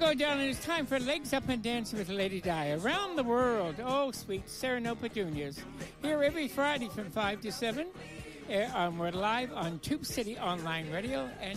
Hello, darling. It's time for Legs Up and Dancing with Lady Di. Around the world, oh, sweet Sereno Petunias. Here every Friday from 5 to 7. We're live on Tube City Online Radio and